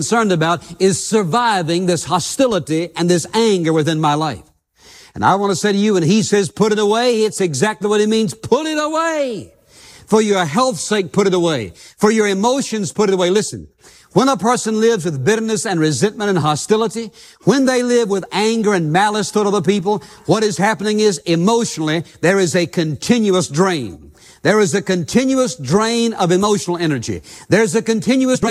concerned about is surviving this hostility and this anger within my life. And I want to say to you, when he says put it away, it's exactly what he means. Put it away. For your health's sake, put it away. For your emotions, put it away. Listen, when a person lives with bitterness and resentment and hostility, when they live with anger and malice toward other people, what is happening is emotionally, there is a continuous drain. There is a continuous drain of emotional energy. There's a continuous drain